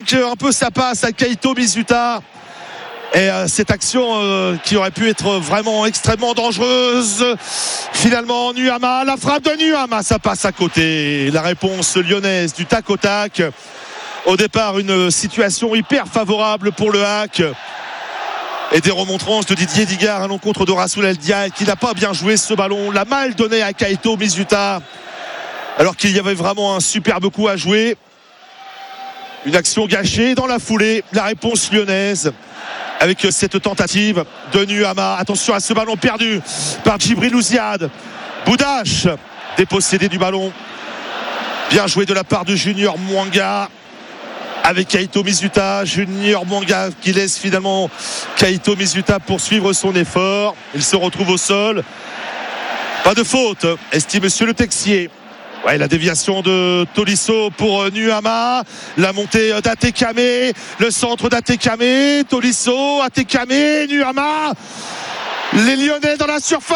manque un peu sa passe à Kaito Mizuta. Et cette action qui aurait pu être vraiment extrêmement dangereuse. Finalement, Nuama, la frappe de Nuama, ça passe à côté. La réponse lyonnaise du tac au tac. Au départ, une situation hyper favorable pour le HAC. Et des remontrances de Didier Digard à l'encontre de Rassoul El Diaye qui n'a pas bien joué ce ballon. L'a mal donné à Kaito Mizuta. Alors qu'il y avait vraiment un superbe coup à jouer. Une action gâchée dans la foulée. La réponse lyonnaise. Avec cette tentative de Nuama. Attention à ce ballon perdu par Djibril Ouziad. Boudache dépossédé du ballon. Bien joué de la part de Junior Mwanga avec Kaito Mizuta. Junior Mwanga qui laisse finalement Kaito Mizuta poursuivre son effort. Il se retrouve au sol. Pas de faute, estime monsieur Le Texier. Ouais, la déviation de Tolisso pour Nuama, la montée d'Atekame, le centre d'Atekame, Tolisso, Atekame, Nuama, les Lyonnais dans la surface,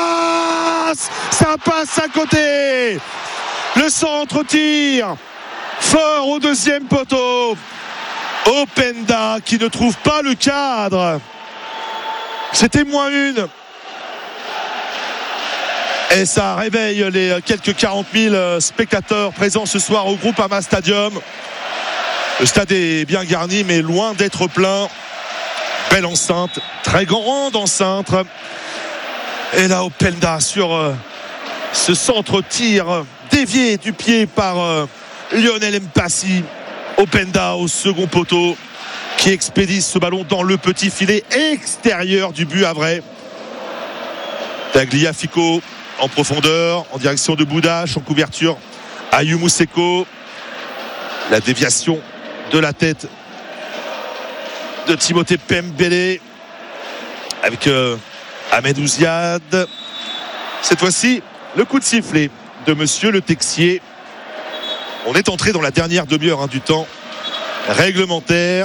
ça passe à côté, le centre tire, fort au deuxième poteau, Openda qui ne trouve pas le cadre, c'était -1. Et ça réveille les quelques 40 000 spectateurs présents ce soir au Groupama Stadium. Le stade est bien garni, mais loin d'être plein. Belle enceinte, très grande enceinte. Et là, Openda sur ce centre-tir dévié du pied par Lionel Mpassi. Openda au second poteau qui expédie ce ballon dans le petit filet extérieur du but havrais. Tagliafico en profondeur, en direction de Boudache, en couverture Ayumu Seko. La déviation de la tête de Timothée Pembele avec Ahmed Ouziad. Cette fois-ci, le coup de sifflet de monsieur Le Texier. On est entré dans la dernière demi-heure du temps réglementaire.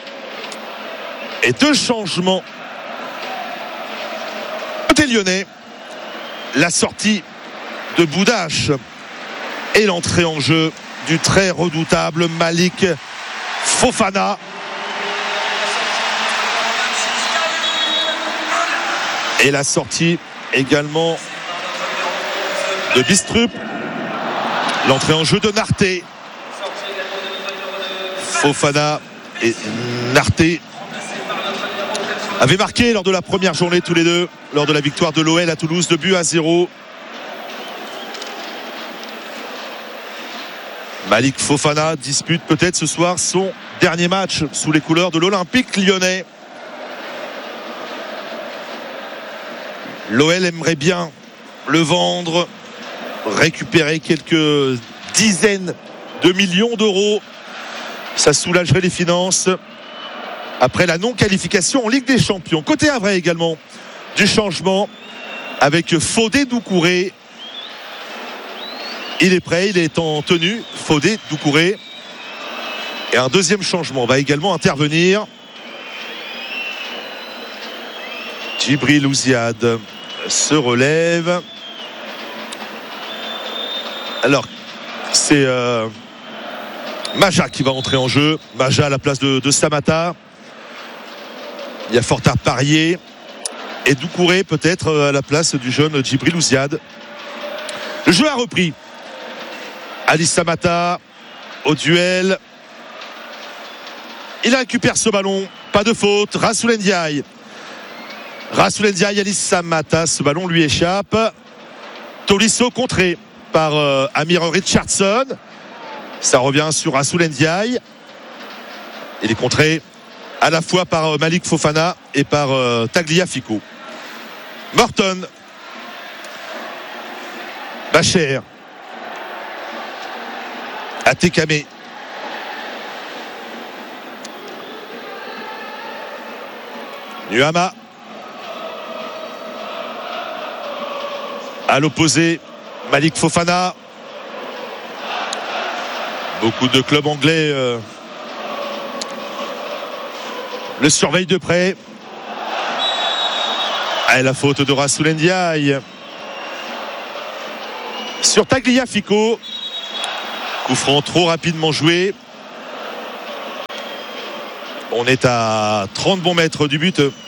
Et 2 changements côté lyonnais. La sortie de Boudache et l'entrée en jeu du très redoutable Malik Fofana. Et la sortie également de Bistrup. L'entrée en jeu de Narté. Fofana et Narté avaient marqué lors de la première journée tous les deux, lors de la victoire de l'OL à Toulouse, 2-0. Malik Fofana dispute peut-être ce soir son dernier match sous les couleurs de l'Olympique lyonnais. L'OL aimerait bien le vendre, récupérer quelques dizaines de millions d'euros. Ça soulagerait les finances après la non-qualification en Ligue des Champions. Côté havrais également, du changement avec Fodé Doucouré. Il est prêt, il est en tenue, Fodé Doucouré. Et un deuxième changement va également intervenir. Djibril Ouziad se relève. Alors, c'est Maja qui va entrer en jeu. Maja à la place de Samata. Il y a fort à parier. Et Doucouré peut-être à la place du jeune Djibril Ouziad. Le jeu a repris. Ali Samata au duel. Il récupère ce ballon. Pas de faute. Rassoul Ndiaye. Rassoul Ndiaye, Ali Samata. Ce ballon lui échappe. Tolisso contré par Amir Richardson. Ça revient sur Rassoul Ndiaye. Il est contré à la fois par Malik Fofana et par Tagliafico. Morton. Bacher. Atekame. Nuama. À l'opposé, Malik Fofana. Beaucoup de clubs anglais le surveillent de près. Et la faute de Rassoul Ndiaye sur Tagliafico. Coup franc trop rapidement joué. On est à 30 bons mètres du but de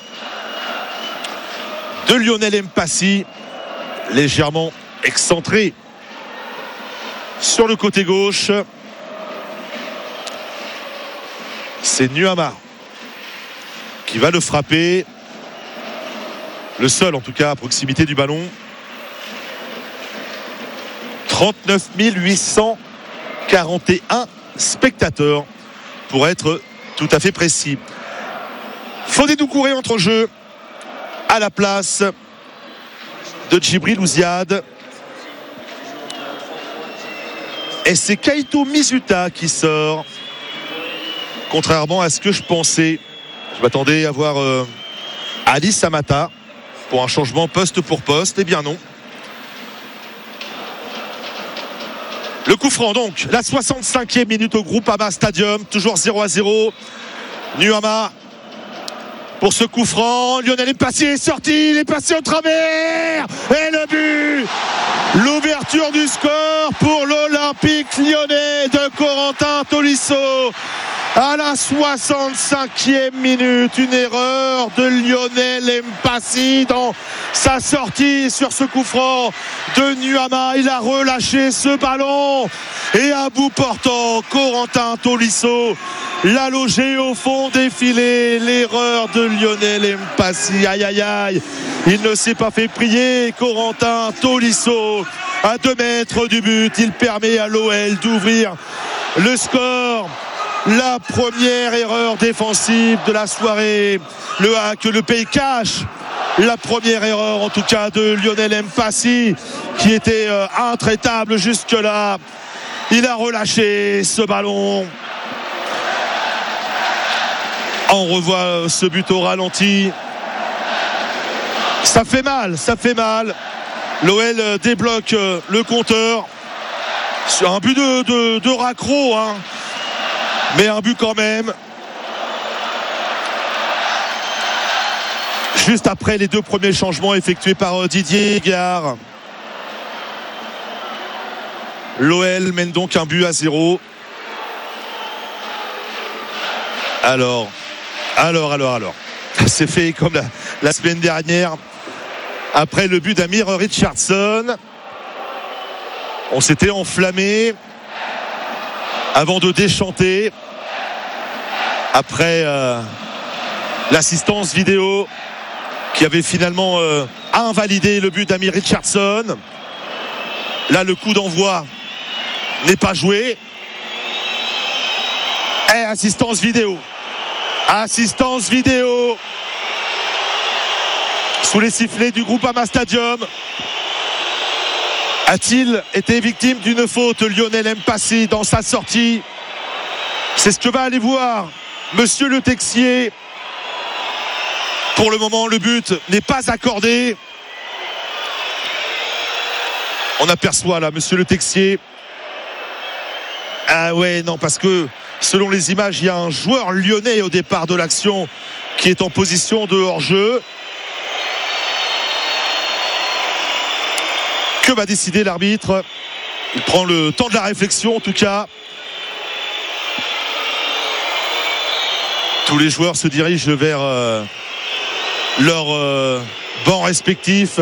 Lionel Mpassi, légèrement excentré sur le côté gauche. C'est Nuama qui va le frapper, le seul en tout cas à proximité du ballon. 39 841 spectateurs pour être tout à fait précis. Fodé Doucouré entre jeu à la place de Djibril Ouziad. Et c'est Kaito Mizuta qui sort. Contrairement à ce que je pensais, je m'attendais à voir Ali Samata pour un changement poste pour poste. Eh bien non. Le coup franc donc, la 65e minute au Groupama Stadium, toujours 0-0. Nuama pour ce coup franc. Lionel Mpassi est sorti, il est passé au travers. Et le but, l'ouverture du score pour l'Olympique lyonnais de Corentin Tolisso. À la 65e minute, une erreur de Lionel Mpassi dans sa sortie sur ce coup franc de Nuama. Il a relâché ce ballon et à bout portant, Corentin Tolisso l'a logé au fond des filets. L'erreur de Lionel Mpassi. Aïe aïe aïe, il ne s'est pas fait prier. Corentin Tolisso à 2 mètres du but, il permet à l'OL d'ouvrir le score. La première erreur défensive de la soirée, le hack, le pays cash. La première erreur en tout cas de Lionel Mpassi qui était intraitable jusque-là. Il a relâché ce ballon. On revoit ce but au ralenti. Ça fait mal, ça fait mal. L'OL débloque le compteur sur un but de raccro, hein. Mais un but quand même. Juste après les 2 premiers changements effectués par Didier Gard. L'OL mène donc un but à 0. Alors. C'est fait comme la semaine dernière. Après le but d'Amir Richardson. On s'était enflammé avant de déchanter. Après l'assistance vidéo qui avait finalement invalidé le but d'Amir Richardson. Là, le coup d'envoi n'est pas joué. Et assistance vidéo sous les sifflets du Groupama Stadium. A-t-il été victime d'une faute, Lionel Mpassi, dans sa sortie? C'est ce que va aller voir Monsieur Le Texier. Pour le moment, le but n'est pas accordé. On aperçoit là Monsieur Le Texier. Ah ouais, non, parce que selon les images, il y a un joueur lyonnais au départ de l'action qui est en position de hors-jeu. Que va décider l'arbitre? Il prend le temps de la réflexion en tout cas. Tous les joueurs se dirigent vers leur banc respectif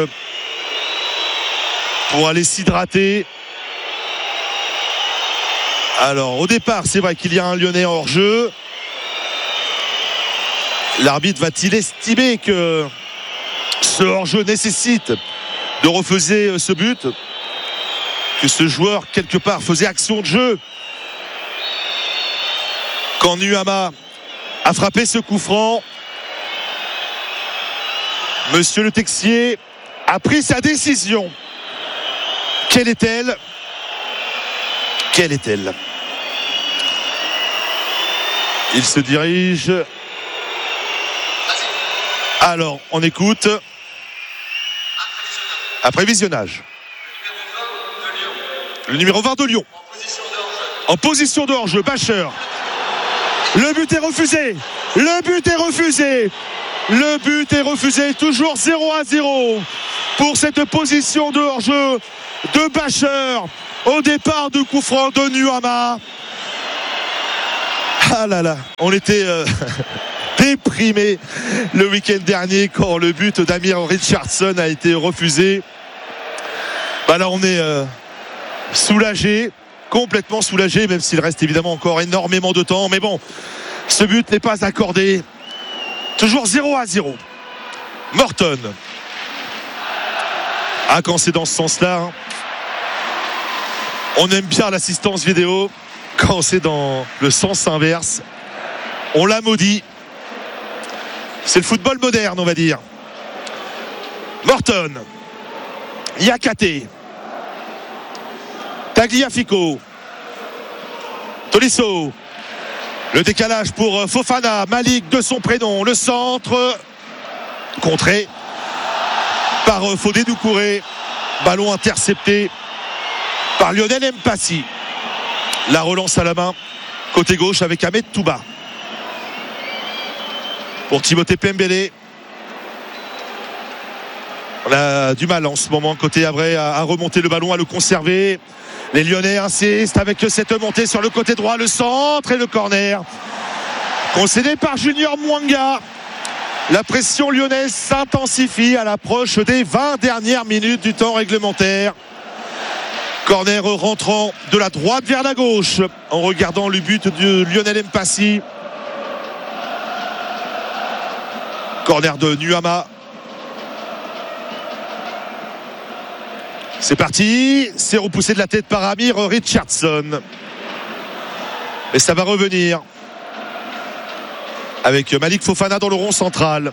pour aller s'hydrater. Alors au départ, c'est vrai qu'il y a un Lyonnais hors jeu. L'arbitre va-t-il estimer que ce hors-jeu nécessite de refuser ce but, que ce joueur quelque part faisait action de jeu quand Nuama a frappé ce coup franc? Monsieur Le Texier a pris sa décision. Quelle est-elle? Il se dirige. Alors, on écoute. Après visionnage. Le numéro 20 de Lyon. En position de hors-jeu. Bacher. Le but est refusé. Toujours 0-0 pour cette position de hors-jeu de Bacher au départ du coup franc de Nuama. Ah là là, on était déprimés le week-end dernier quand le but d'Amir Richardson a été refusé. Là on est soulagé, complètement soulagé, même s'il reste évidemment encore énormément de temps. Mais bon, ce but n'est pas accordé. Toujours 0-0. Morton. Ah, quand c'est dans ce sens-là, on aime bien l'assistance vidéo. Quand c'est dans le sens inverse, on l'a maudit. C'est le football moderne, on va dire. Morton. Yakate. Tagliafico. Tolisso. Le décalage pour Fofana. Malik de son prénom. Le centre. Contré par Fodé Doucouré. Ballon intercepté par Lionel Mpassi. La relance à la main. Côté gauche avec Ahmed Touba. Pour Timothée Pembele. On a du mal en ce moment côté Havre à remonter le ballon, à le conserver. Les Lyonnais insistent avec cette montée sur le côté droit, le centre et le corner concédé par Junior Mwanga. La pression lyonnaise s'intensifie à l'approche des 20 dernières minutes du temps réglementaire. Corner rentrant de la droite vers la gauche en regardant le but de Lionel Mpassi. Corner de Nuama. C'est parti, c'est repoussé de la tête par Amir Richardson. Et ça va revenir avec Malik Fofana dans le rond central.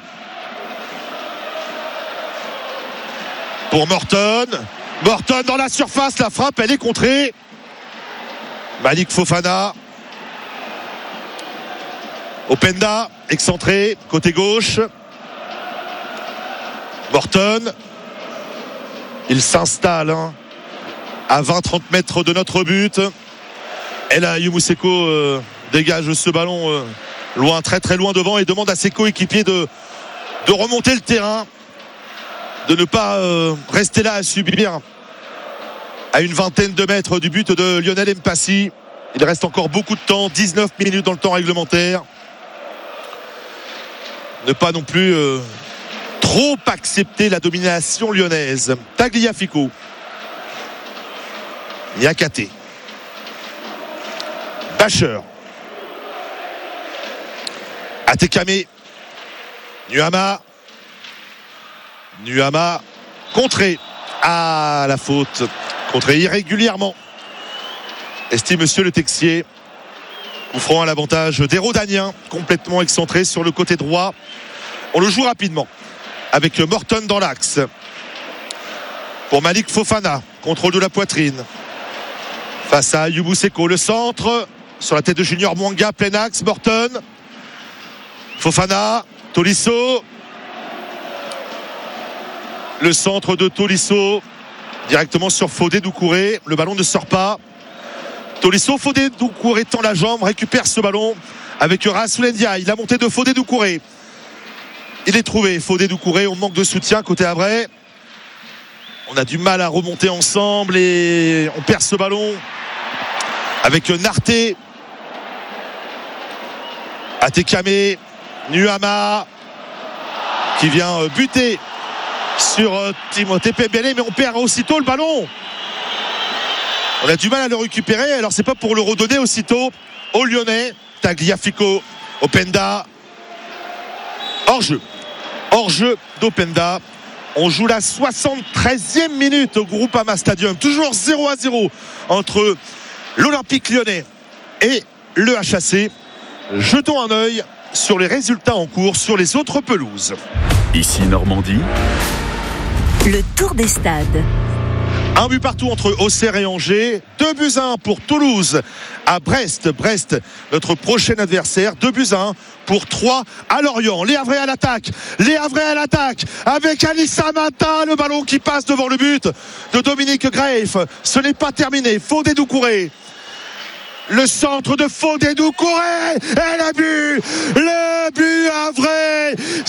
Pour Morton. Morton dans la surface, la frappe, elle est contrée. Malik Fofana. Openda, excentré, côté gauche. Morton. Il s'installe à 20-30 mètres de notre but. Et là, Yumuseko dégage ce ballon loin, très très loin devant et demande à ses coéquipiers de remonter le terrain, de ne pas rester là à subir à une vingtaine de mètres du but de Lionel Mpassi. Il reste encore beaucoup de temps, 19 minutes dans le temps réglementaire. Ne pas non plus trop accepter la domination lyonnaise. Tagliafico. Yakate. Bacher. Atekame. Nuama. Contré. Ah, la faute. Contré irrégulièrement. Estime monsieur le Texier. Ouvrant à l'avantage des Rodaniens. Complètement excentré sur le côté droit. On le joue rapidement. Avec Morton dans l'axe. Pour Malik Fofana. Contrôle de la poitrine. Face à Yumuseko. Le centre. Sur la tête de Junior Mwanga. Plein axe. Morton. Fofana. Tolisso. Le centre de Tolisso. Directement sur Fodé Doucouré. Le ballon ne sort pas. Tolisso. Fodé Doucouré tend la jambe. Récupère ce ballon. Avec Rassoul Ndiaye. La montée de Fodé Doucouré. Il est trouvé, Fodé Doucouré. On manque de soutien côté Havre. On a du mal à remonter ensemble et on perd ce ballon avec Narté. Atekame. Nuama qui vient buter sur Timothée Pembele, mais on perd aussitôt le ballon. On a du mal à le récupérer. Alors c'est pas pour le redonner aussitôt aux Lyonnais. Tagliafico. Openda. Hors-jeu d'Openda. On joue la 73e minute au Groupama Stadium. Toujours 0-0 entre l'Olympique Lyonnais et le HAC. Jetons un œil sur les résultats en cours sur les autres pelouses. Ici Normandie. Le tour des stades. Un but partout entre Auxerre et Angers. 2-1 pour Toulouse à Brest. Brest, notre prochain adversaire. 2-1 pour 3 à Lorient. Les Havrais à l'attaque. Avec Alissa Mata. Le ballon qui passe devant le but de Dominique Greif. Ce n'est pas terminé. Fodé Doucouré. Le centre de Fodé Doucouré. Et le but havrais.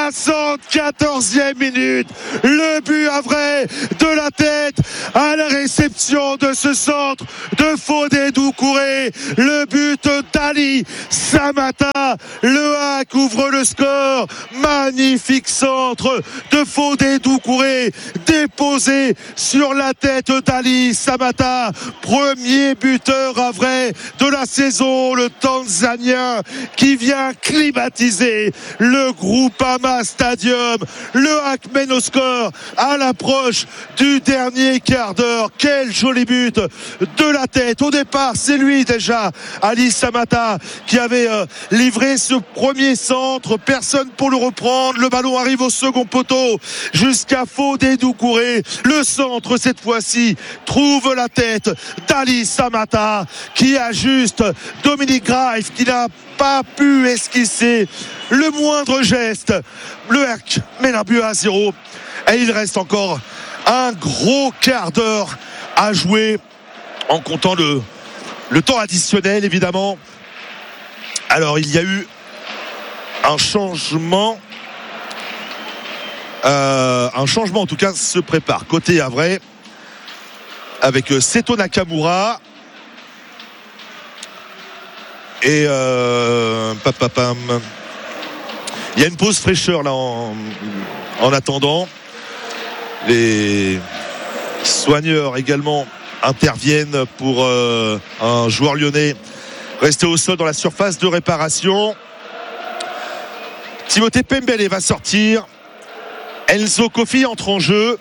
74e minute. Le but à vrai de la tête à la réception de ce centre de Fodé Doucouré. Le but d'Ali Samata. Le hack ouvre le score. Magnifique centre de Fodé Doucouré déposé sur la tête d'Ali Samata. Premier buteur à vrai de la saison, le Tanzanien qui vient climatiser le Groupama Stadium. Le hack mène au score à l'approche du dernier quart d'heure. Quel joli but de la tête. Au départ, c'est lui déjà, Ali Samata, qui avait livré ce premier centre. Personne pour le reprendre. Le ballon arrive au second poteau jusqu'à Fodé Doucouré. Le centre, cette fois-ci, trouve la tête d'Ali Samata qui ajuste Dominique Graef qui n'a pas pu esquisser le moindre geste. Le HERC mène un but à 0 et il reste encore un gros quart d'heure à jouer en comptant le temps additionnel évidemment. Alors il y a eu un changement en tout cas se prépare côté Havrais avec Seto Nakamura et il y a une pause fraîcheur là en attendant. Les soigneurs également interviennent pour un joueur lyonnais resté au sol dans la surface de réparation. Timothée Pembele va sortir. Enzo Kofi entre en jeu.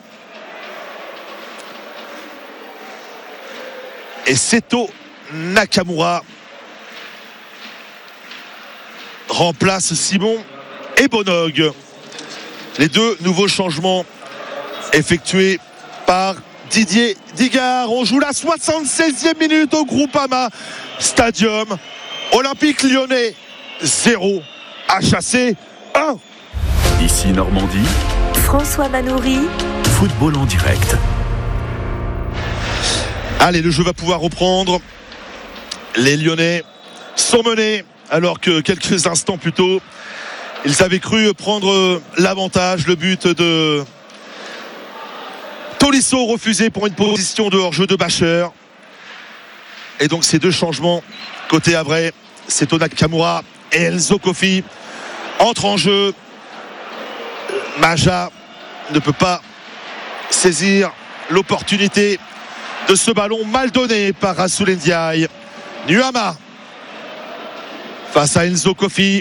Et Seto Nakamura remplace Simon et Bonog. Les deux nouveaux changements effectués par Didier Digard. On joue la 76e minute au Groupama Stadium. Olympique Lyonnais 0, HAC 1. Ici Normandie, François Manoury, football en direct. Allez, le jeu va pouvoir reprendre. Les Lyonnais sont menés alors que quelques instants plus tôt ils avaient cru prendre l'avantage. Le but de Tolisso refusé pour une position de hors-jeu de Bacher. Et donc ces deux changements côté Havrais, Seto Nakamura et Enzo Kofi entrent en jeu. Maja ne peut pas saisir l'opportunité de ce ballon mal donné par Rassoul Ndiaye. Nuama face à Enzo Kofi.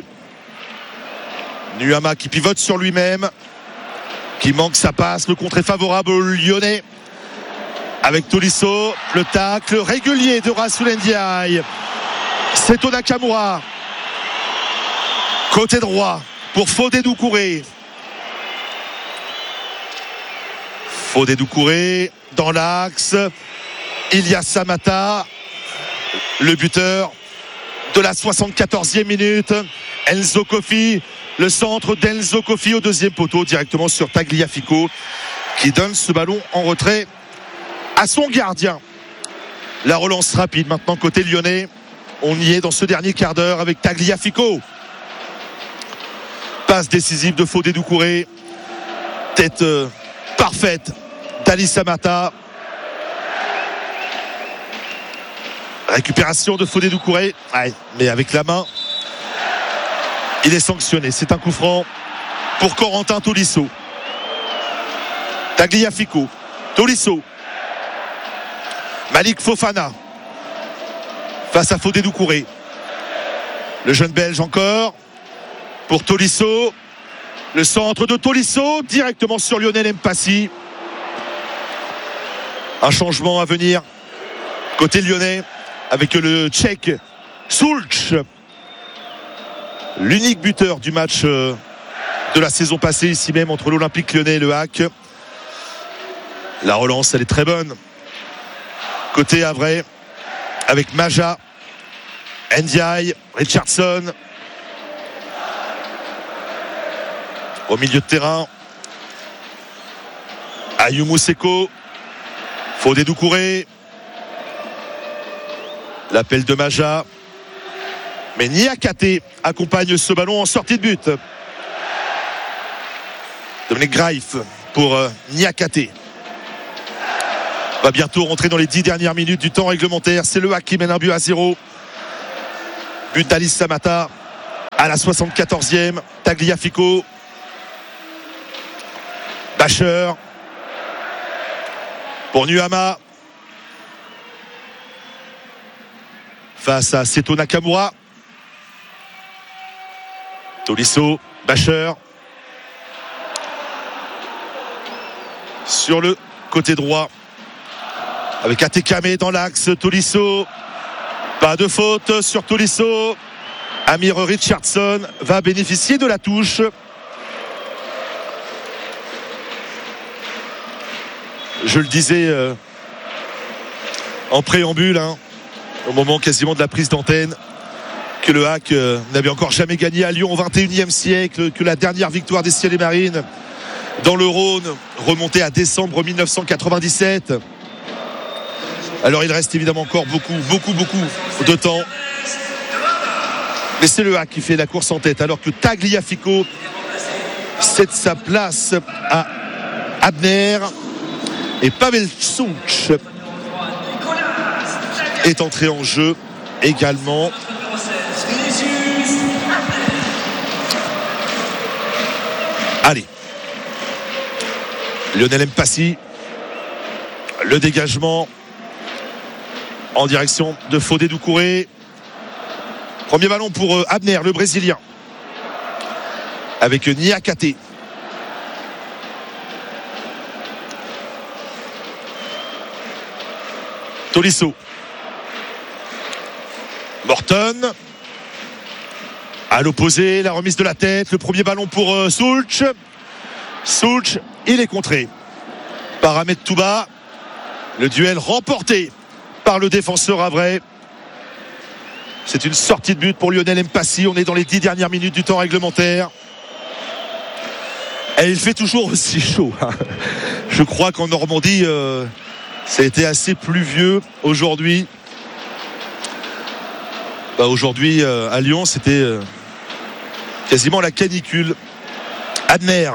Nuama qui pivote sur lui-même, qui manque sa passe. Le contre est favorable aux Lyonnais avec Tolisso. Le tacle régulier de Rassoul Ndiaye. Seto Nakamura côté droit pour Fodé Doucouré. Fodé Doucouré dans l'axe. Ilia Samata, le buteur de la 74e minute. Enzo Kofi, le centre d'Enzo Kofi au deuxième poteau directement sur Tagliafico qui donne ce ballon en retrait à son gardien. La relance rapide maintenant côté lyonnais. On y est dans ce dernier quart d'heure avec Tagliafico. Passe décisive de Fodé Doucouré. Tête parfaite d'Ali Samata. Récupération de Fodé Doucouré, mais avec la main. Il est sanctionné. C'est un coup franc pour Corentin Tolisso. Tagliafico, Tolisso, Malik Fofana face à Fodé Doucouré. Le jeune Belge encore pour Tolisso. Le centre de Tolisso directement sur Lionel Mpassi. Un changement à venir côté lyonnais avec le Tchèque Sulch, l'unique buteur du match de la saison passée ici même entre l'Olympique Lyonnais et le HAC. La relance elle est très bonne côté Havrais avec Maja, Ndiaye, Richardson au milieu de terrain. Ayumu Seko, Fodé Doucouré. L'appel de Maja, mais Niakate accompagne ce ballon en sortie de but. Dominique Graif pour Niakate. Va bientôt rentrer dans les 10 dernières minutes du temps réglementaire. C'est le HAC qui mène 1-0. But d'Alice Samata à la 74e. Tagliafico. Bacher pour Nuama face à Seto Nakamura. Tolisso, Bacher sur le côté droit avec Atekame dans l'axe. Tolisso, pas de faute sur Tolisso. Amir Richardson va bénéficier de la touche. Je le disais en préambule, au moment quasiment de la prise d'antenne, que le HAC n'avait encore jamais gagné à Lyon au XXIe siècle, que la dernière victoire des Ciels et Marines dans le Rhône remontait à décembre 1997. Alors il reste évidemment encore beaucoup de temps. Mais c'est le HAC qui fait la course en tête, alors que Tagliafico cède sa place à Abner. Et Pavel Such est entré en jeu également. Allez. Lionel Mpassi. Le dégagement en direction de Fodé Doucouré. Premier ballon pour Abner, le Brésilien. Avec Niakate. Tolisso. Morton. À l'opposé, la remise de la tête. Le premier ballon pour Soulch. Soulch, il est contré par Ahmed Touba. Le duel remporté par le défenseur Avray. C'est une sortie de but pour Lionel Mpassi. On est dans les 10 dernières minutes du temps réglementaire. Et il fait toujours aussi chaud. Je crois qu'en Normandie, ça a été assez pluvieux aujourd'hui. Aujourd'hui, à Lyon, c'était quasiment la canicule. Adner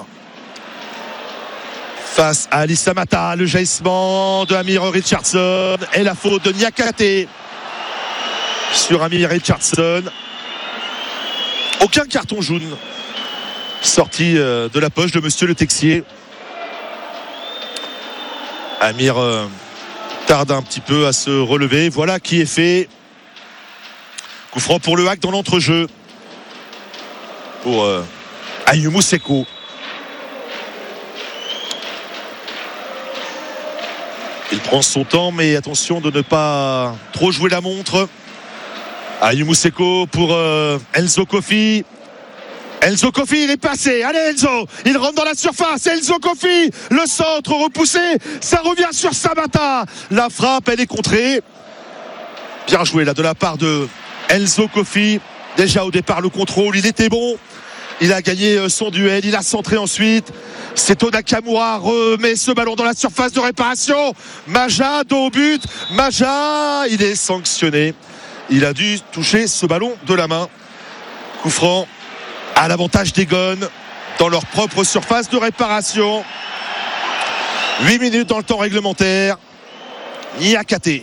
face à Alice Samata. Le jaillissement de Amir Richardson et la faute de Niakate sur Amir Richardson. Aucun carton jaune sorti de la poche de monsieur le Texier. Amir tarde un petit peu à se relever. Voilà qui est fait. Coup franc pour le HAC dans l'entrejeu pour Ayumu Seko. Il prend son temps, mais attention de ne pas trop jouer la montre. Ayumu Seko pour Enzo Kofi. Enzo Kofi, il est passé. Allez Enzo, il rentre dans la surface. Enzo Kofi, le centre repoussé. Ça revient sur Samata. La frappe, elle est contrée. Bien joué là de la part de Enzo Kofi. Déjà au départ, le contrôle, il était bon. Il a gagné son duel. Il a centré ensuite. Seto Nakamura remet ce ballon dans la surface de réparation. Maja, dos au but. Maja, il est sanctionné. Il a dû toucher ce ballon de la main. Coup franc à l'avantage des Gones dans leur propre surface de réparation. 8 minutes dans le temps réglementaire. Niakate.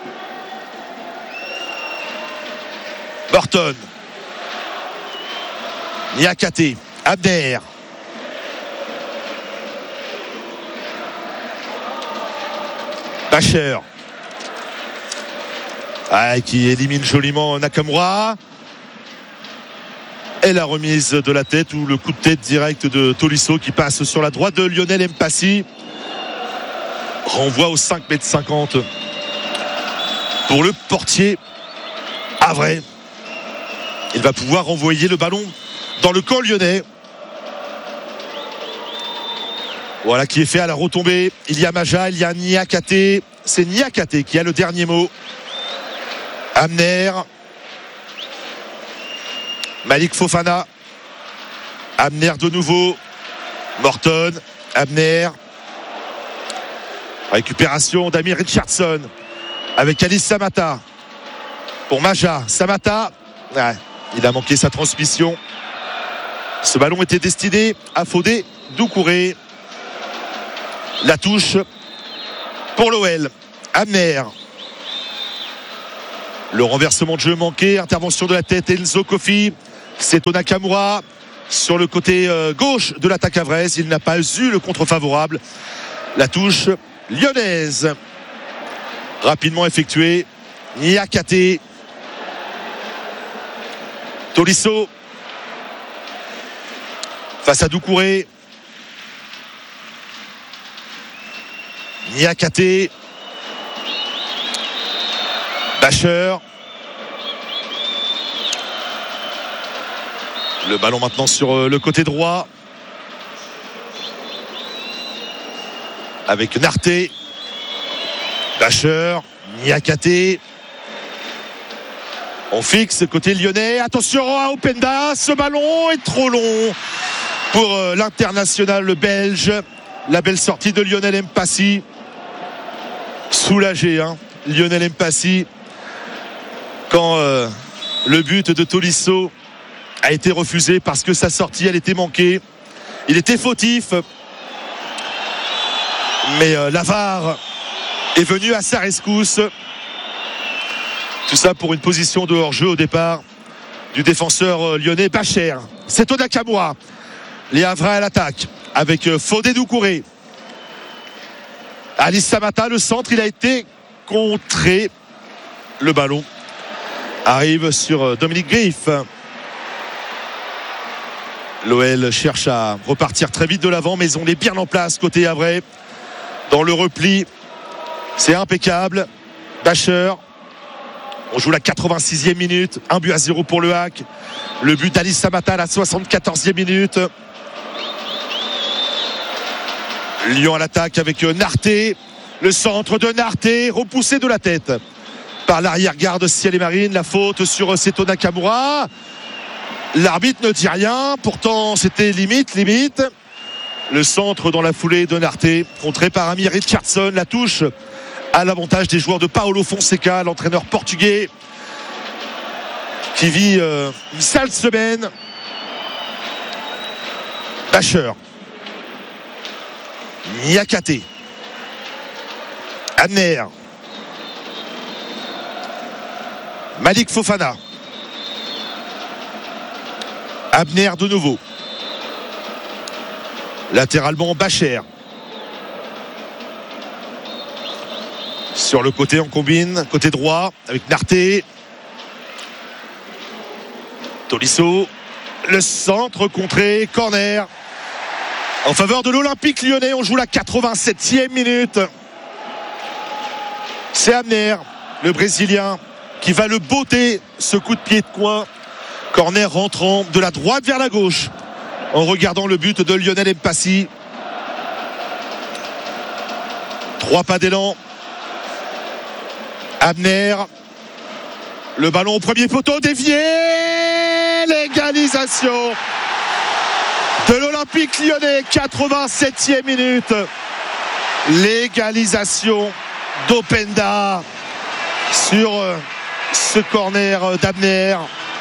Burton. Niakate. Abner. Bacher. Qui élimine joliment Nakamura. Et la remise de la tête ou le coup de tête direct de Tolisso qui passe sur la droite de Lionel Mpassi. Renvoi au 5,50 m pour le portier Avray. Il va pouvoir renvoyer le ballon dans le camp lyonnais. Voilà qui est fait à la retombée. Il y a Maja, il y a Niakate. C'est Niakate qui a le dernier mot. Amner. Malik Fofana. Amner de nouveau. Morton. Amner. Récupération d'Amir Richardson avec Alice Samata pour Maja. Samata, il a manqué sa transmission. Ce ballon était destiné à Fodé Doucouré. La touche pour l'OL. Amner. Le renversement de jeu manqué. Intervention de la tête Enzo Kofi. C'est Nakamura sur le côté gauche de l'attaque avraise. Il n'a pas eu le contre favorable. La touche lyonnaise. Rapidement effectuée. Niakate. Tolisso. Face à Doucouré. Niakate. Bacher. Le ballon maintenant sur le côté droit. Avec Narté. Bacher. Niakate. On fixe côté lyonnais. Attention à Openda. Ce ballon est trop long pour l'international belge. La belle sortie de Lionel Mpassi. Soulagé, hein, Lionel Mpassi, quand le but de Tolisso a été refusé parce que sa sortie, elle était manquée. Il était fautif. Mais la VAR est venue à sa rescousse. Tout ça pour une position de hors-jeu au départ du défenseur lyonnais Bacher. C'est Nakamura. Les Havrais à l'attaque avec Fodé Doucouré. Alice Samata, le centre, il a été contré. Le ballon arrive sur Dominique Griff. L'OL cherche à repartir très vite de l'avant, mais on est bien en place côté Havrais. Dans le repli, c'est impeccable. Bacher. On joue la 86e minute. 1-0 pour le HAC. Le but d'Alice Samata à la 74e minute. Lyon à l'attaque avec Narté. Le centre de Narté, repoussé de la tête par l'arrière-garde Ciel et Marine. La faute sur Seto Nakamura. L'arbitre ne dit rien. Pourtant, c'était limite. Le centre dans la foulée de Narté, contré par Ami Richardson. La touche à l'avantage des joueurs de Paulo Fonseca, l'entraîneur portugais qui vit une sale semaine. Bacher. Niakate. Amner. Malik Fofana. Amner de nouveau. Latéralement Bacher. Sur le côté on combine, côté droit avec Narté. Tolisso. Le centre contré, corner en faveur de l'Olympique Lyonnais. On joue la 87e minute. C'est Amner, le Brésilien, qui va le botter, ce coup de pied de coin. Corner rentrant de la droite vers la gauche en regardant le but de Lionel Mpassi. 3 pas d'élan. Amner. Le ballon au premier poteau dévié. L'égalisation de l'Olympique Lyonnais. 87e minute. L'égalisation d'Openda sur ce corner d'Amner.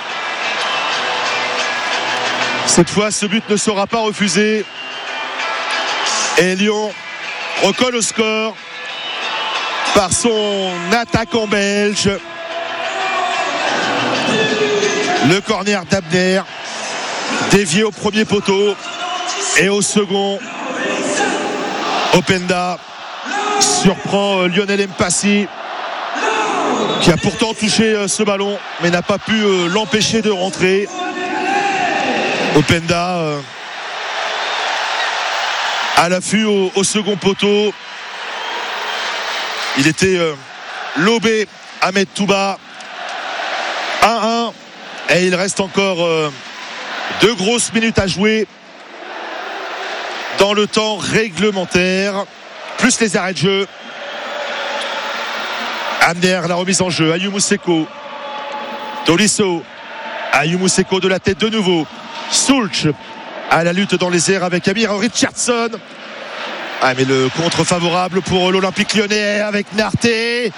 Cette fois, ce but ne sera pas refusé. Et Lyon recolle au score par son attaquant belge. Le corner d'Abner, dévié au premier poteau. Et au second, Openda surprend Lionel Mpassi, qui a pourtant touché ce ballon, mais n'a pas pu l'empêcher de rentrer. Openda à l'affût au second poteau. Il était lobé Ahmed Touba. 1-1 et il reste encore 2 grosses minutes à jouer dans le temps réglementaire, plus les arrêts de jeu. Amner, la remise en jeu. Ayou Mousseko. Tolisso. Ayou Mousseko de la tête de nouveau. Soulch à la lutte dans les airs avec Amir Richardson. Ah, mais le contre favorable pour l'Olympique Lyonnais avec Narté.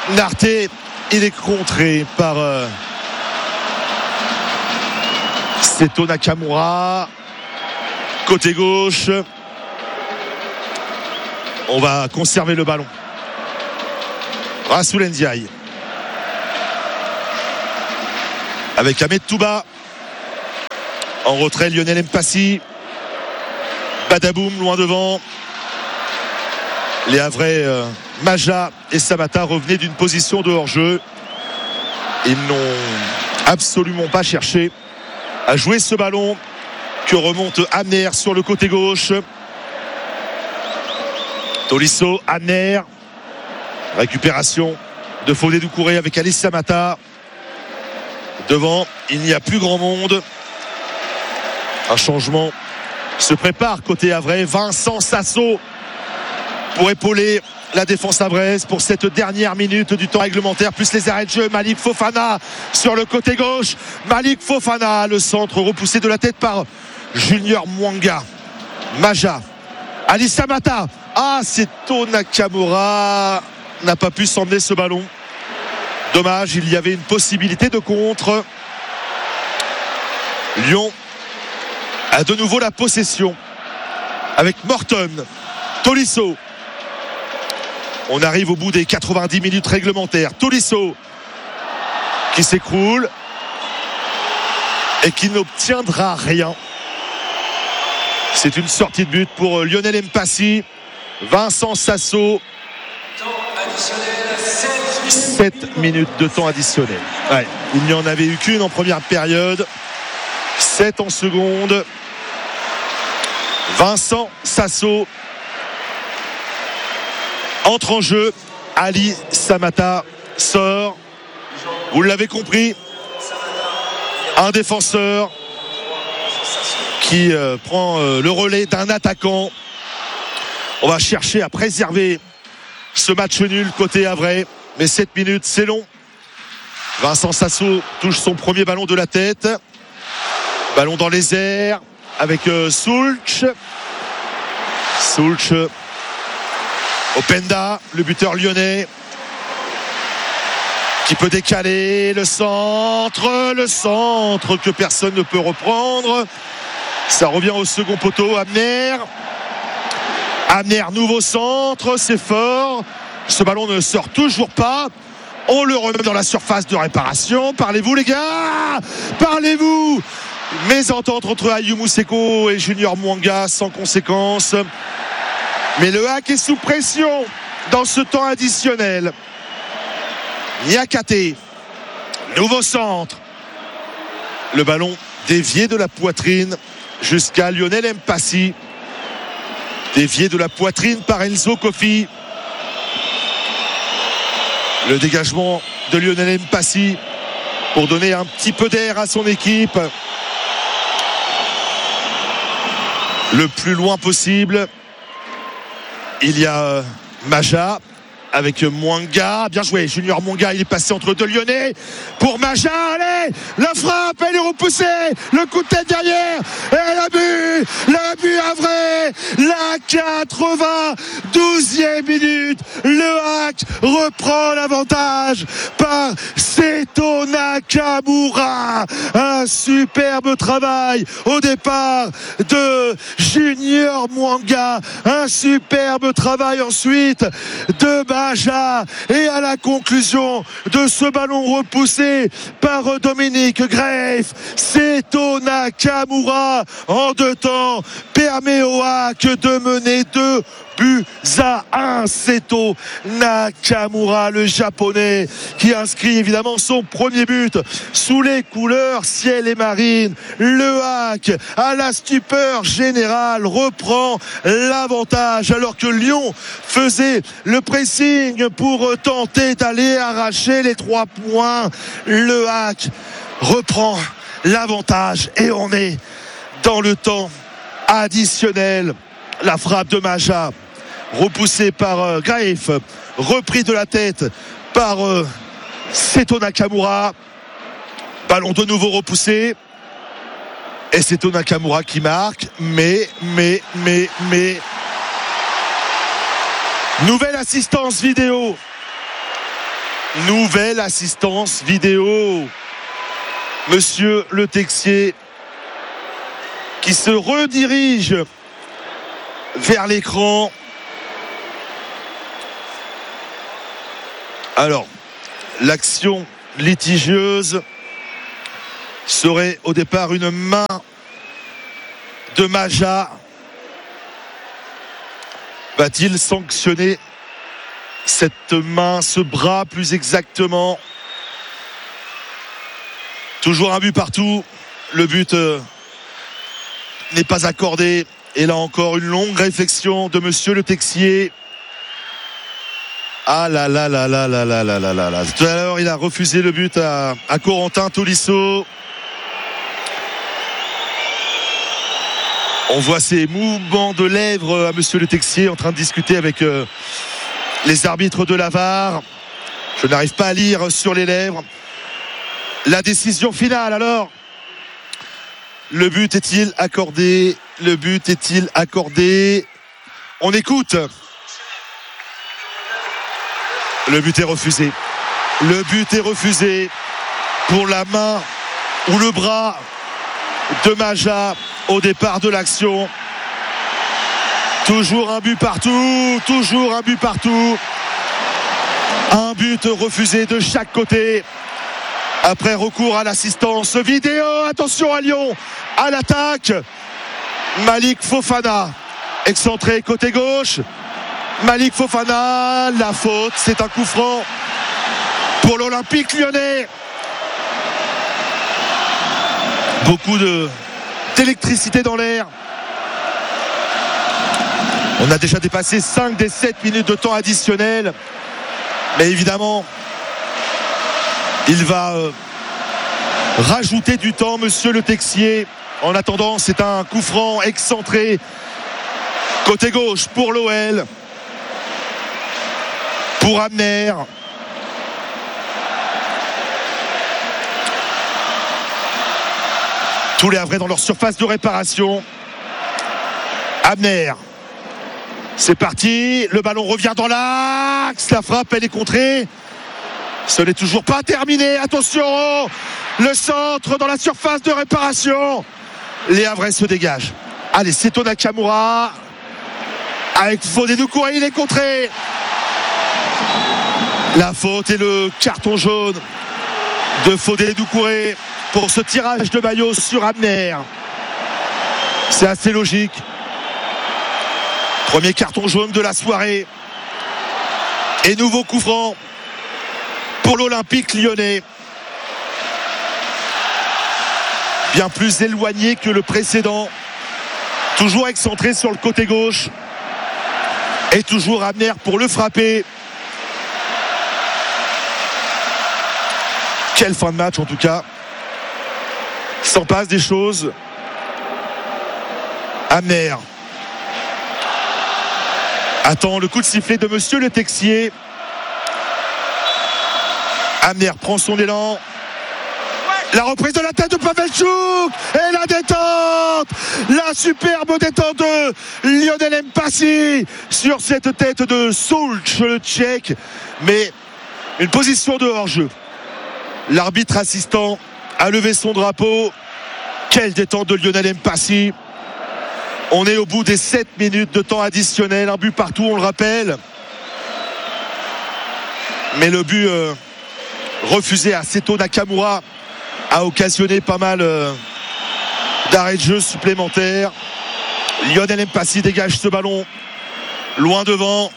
Narté, il est contré par Seto Nakamura, côté gauche. On va conserver le ballon. Rassoul Ndiaye avec Ahmed Touba. En retrait, Lionel Mpassi. Badaboum loin devant. Les Havrais, Maja et Samata revenaient d'une position de hors-jeu. Ils n'ont absolument pas cherché à jouer ce ballon que remonte Amner sur le côté gauche. Tolisso, Amner. Récupération de Fodé Doucouré avec Alice Samata. Devant, il n'y a plus grand monde. Un changement se prépare côté Havrais. Vincent Sasso pour épauler la défense havraise pour cette dernière minute du temps réglementaire, plus les arrêts de jeu. Malik Fofana sur le côté gauche. Malik Fofana, le centre repoussé de la tête par Junior Mwanga. Maja, Ali Samata. Seto Nakamura n'a pas pu s'emmener ce ballon. Dommage, il y avait une possibilité de contre. Lyon a de nouveau la possession avec Morton, Tolisso. On arrive au bout des 90 minutes réglementaires. Tolisso qui s'écroule et qui n'obtiendra rien. C'est une sortie de but pour Lionel Mpassi. Vincent Sasso. 7 minutes de temps additionnel. Ouais, il n'y en avait eu qu'une en première période. 7 en seconde. Vincent Sasso entre en jeu. Ali Samata sort. Vous l'avez compris, un défenseur qui prend le relais d'un attaquant. On va chercher à préserver ce match nul côté Havrais, mais 7 minutes c'est long. Vincent Sasso touche son premier ballon de la tête. Ballon dans les airs avec Soulch. Openda, le buteur lyonnais, qui peut décaler le centre que personne ne peut reprendre. Ça revient au second poteau. Amner, nouveau centre, c'est fort. Ce ballon ne sort toujours pas. On le remet dans la surface de réparation. Parlez-vous les gars, parlez-vous. Mésentente entre Ayumu Seko et Junior Mwanga sans conséquence. Mais le HAC est sous pression dans ce temps additionnel. Niakate, nouveau centre. Le ballon dévié de la poitrine jusqu'à Lionel Mpassi. Dévié de la poitrine par Enzo Kofi. Le dégagement de Lionel Mpassi pour donner un petit peu d'air à son équipe. Le plus loin possible. Il y a Maja avec Mwanga. Bien joué, Junior Mwanga, il est passé entre deux Lyonnais pour Maja. Allez, la frappe, elle est repoussée. Le coup de tête derrière. Et l'abus Havrais. La 92e minute. Le HAC reprend l'avantage par Seto Nakamura. Un superbe travail au départ de Junior Mwanga. Un superbe travail ensuite de Maja. Et à la conclusion de ce ballon repoussé par Dominique Greif, Seto Nakamura en 2 temps permet au HAC de mener 2-1. Seto Nakamura, le japonais, qui inscrit évidemment son premier but sous les couleurs ciel et marine. Le HAC, à la stupeur générale, reprend l'avantage alors que Lyon faisait le pressing pour tenter d'aller arracher les 3 points. Le HAC reprend l'avantage et on est dans le temps additionnel. La frappe de Maja repoussé par Greif, repris de la tête par Seto Nakamura. Ballon de nouveau repoussé et Seto Nakamura qui marque. Mais nouvelle assistance vidéo. Monsieur Le Texier qui se redirige vers l'écran. Alors, l'action litigieuse serait au départ une main de Maja. Va-t-il sanctionner cette main, ce bras plus exactement? Toujours un but partout. Le but n'est pas accordé. Et là encore, une longue réflexion de monsieur Le Texier. Ah là là là là là là là là là là. Tout à l'heure, il a refusé le but à Corentin Tolisso. On voit ces mouvements de lèvres à monsieur Le Texier en train de discuter avec les arbitres de la VAR. Je n'arrive pas à lire sur les lèvres. La décision finale alors. Le but est-il accordé? Le but est-il accordé? On écoute. Le but est refusé. Le but est refusé pour la main ou le bras de Maja au départ de l'action. Toujours un but partout. Toujours un but partout. Un but refusé de chaque côté. Après recours à l'assistance vidéo. Attention à Lyon. À l'attaque. Malik Fofana. Excentré côté gauche. Malik Fofana. La faute. C'est un coup franc pour l'Olympique lyonnais. Beaucoup d'électricité dans l'air. On a déjà dépassé 5 des 7 minutes de temps additionnel. Mais évidemment, il va rajouter du temps, monsieur Le Texier. En attendant, c'est un coup franc excentré côté gauche pour l'OL. Pour Amner. Tous les Havrais dans leur surface de réparation. Amner. C'est parti. Le ballon revient dans l'axe. La frappe, elle est contrée. Ce n'est toujours pas terminé. Attention. Le centre dans la surface de réparation. Les Havrais se dégagent. Allez, Seto Nakamura. Avec Fodé Doucouré, il est contré. La faute et le carton jaune de Fodé Doucouré pour ce tirage de maillot sur Amner. C'est assez logique. Premier carton jaune de la soirée. Et nouveau coup franc pour l'Olympique lyonnais. Bien plus éloigné que le précédent. Toujours excentré sur le côté gauche. Et toujours Amner pour le frapper. Quelle fin de match en tout cas. S'en passe des choses. Amner attend le coup de sifflet de monsieur Le Texier. Amner prend son élan. La reprise de la tête de Pavelchuk et la détente, la superbe détente de Lionel Mpassi sur cette tête de Soulch, le Tchèque, mais une position de hors-jeu. L'arbitre assistant a levé son drapeau. Quelle détente de Lionel Mpassi. On est au bout des 7 minutes de temps additionnel, un but partout, on le rappelle. Mais le but refusé à Seto Nakamura a occasionné pas mal d'arrêts de jeu supplémentaires. Lionel Mpassi dégage ce ballon loin devant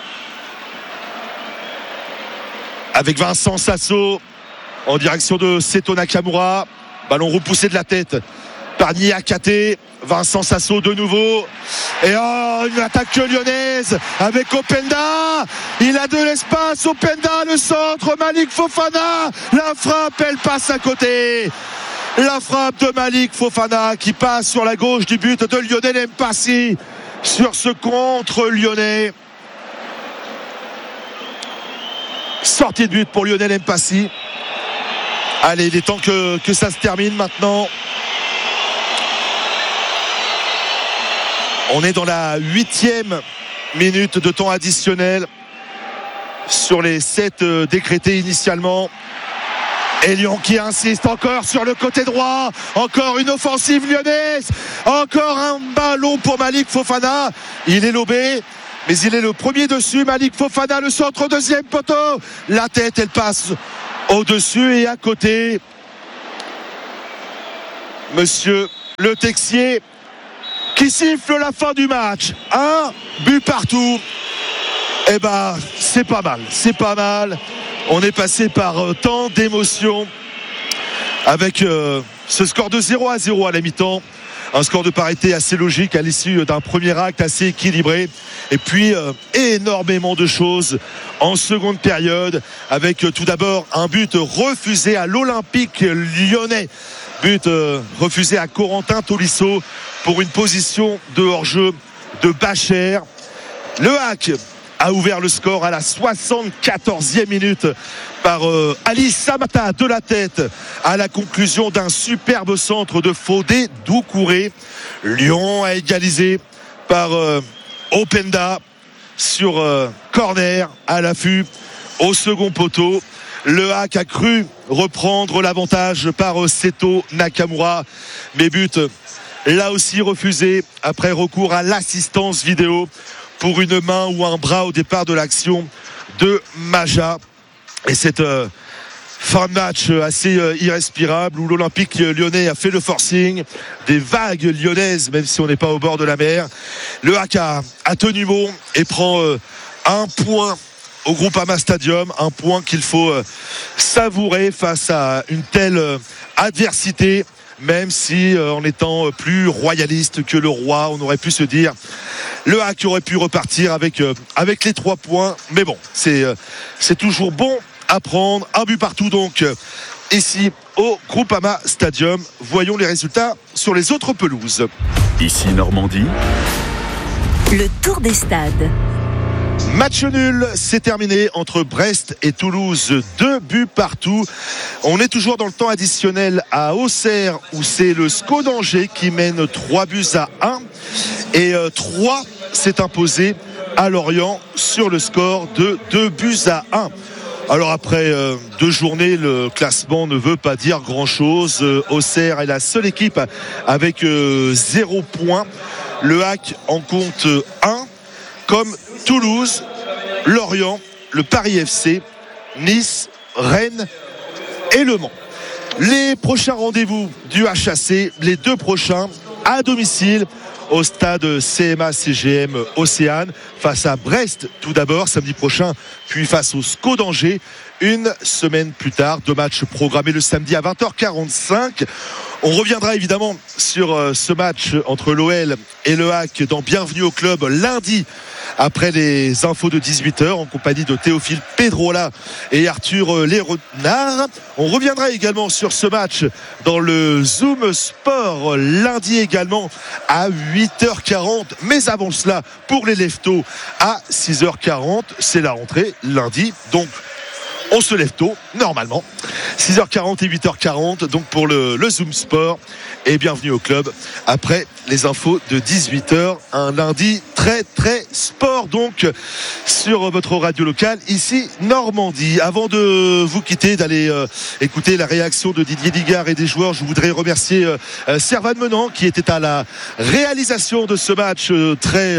avec Vincent Sasso en direction de Seto Nakamura. Ballon repoussé de la tête par Niakate. Vincent Sasso de nouveau. Et une attaque lyonnaise avec Openda. Il a de l'espace. Openda, le centre. Malik Fofana. La frappe, elle passe à côté. La frappe de Malik Fofana qui passe sur la gauche du but de Lionel Mpassi sur ce contre lyonnais. Sortie de but pour Lionel Mpassi. Allez, il est temps que ça se termine maintenant. On est dans la 8e minute de temps additionnel sur les 7 décrétés initialement. Et Lyon qui insiste encore sur le côté droit. Encore une offensive lyonnaise. Encore un ballon pour Malik Fofana. Il est lobé, mais il est le premier dessus. Malik Fofana, le centre, deuxième poteau. La tête, elle passe au-dessus et à côté. Monsieur Le Texier qui siffle la fin du match. Un but partout. Eh ben, c'est pas mal. On est passé par tant d'émotions avec ce score de 0-0 à la mi-temps. Un score de parité assez logique à l'issue d'un premier acte assez équilibré. Et puis énormément de choses en seconde période avec tout d'abord un but refusé à l'Olympique lyonnais. But refusé à Corentin Tolisso pour une position de hors-jeu de Bacher. Le Hack a ouvert le score à la 74e minute par Ali Samata de la tête à la conclusion d'un superbe centre de Fodé Doucouré. Lyon a égalisé par Openda sur corner à l'affût au second poteau. Le Hack a cru reprendre l'avantage par Seto Nakamura, mais but là aussi refusé après recours à l'assistance vidéo pour une main ou un bras au départ de l'action de Maja. Et cette fin de match assez irrespirable où l'Olympique lyonnais a fait le forcing, des vagues lyonnaises même si on n'est pas au bord de la mer. Le Hack a tenu bon et prend un point au Groupama Stadium, un point qu'il faut savourer face à une telle adversité. Même si en étant plus royaliste que le roi, on aurait pu se dire le Hack aurait pu repartir avec les 3 points. Mais bon, c'est toujours bon à prendre. Un but partout donc ici au Groupama Stadium. Voyons les résultats sur les autres pelouses. Ici Normandie. Le tour des stades. Match nul, c'est terminé entre Brest et Toulouse, 2 buts partout. On est toujours dans le temps additionnel à Auxerre où c'est le SCO d'Angers qui mène 3 buts à 1 et 3 s'est imposé à Lorient sur le score de 2 buts à 1. Alors après 2 journées, le classement ne veut pas dire grand-chose. Auxerre est la seule équipe avec 0 points. Le Hack en compte 1, comme Toulouse, Lorient, le Paris FC, Nice, Rennes et Le Mans. Les prochains rendez-vous du HAC, les 2 prochains à domicile au stade CMA-CGM Océane face à Brest tout d'abord samedi prochain, puis face au SCO d'Angers une semaine plus tard. 2 matchs programmés le samedi à 20h45. On reviendra évidemment sur ce match entre l'OL et le Hack dans Bienvenue au Club lundi après les infos de 18h en compagnie de Théophile Pedrola et Arthur Lérenard. On reviendra également sur ce match dans le Zoom Sport lundi également à 8h40. Mais avant cela, pour les leftos à 6h40, c'est la rentrée lundi. Donc on se lève tôt, normalement. 6h40 et 8h40, donc pour le Zoom Sport. Et bienvenue au club après les infos de 18h. Un lundi très sport donc sur votre radio locale ici Normandie. Avant de vous quitter, d'aller écouter la réaction de Didier Ligard et des joueurs, je voudrais remercier Servan Menant qui était à la réalisation de ce match très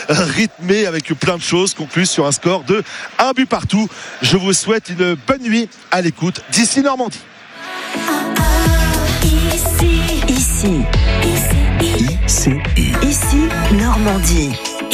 rythmé avec plein de choses conclues sur un score de 1 but partout. Je vous souhaite une bonne nuit à l'écoute d'ici Normandie. Ici Normandie.